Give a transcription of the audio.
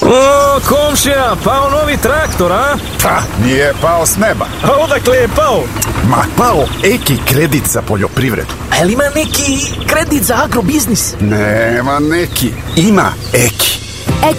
O, komšija, pao novi traktor, a? Pa, nije pao s neba. A odakle je pao? Ma, pao Eki kredit za poljoprivredu. A li ima neki kredit za agrobiznis? Nema neki, ima Eki.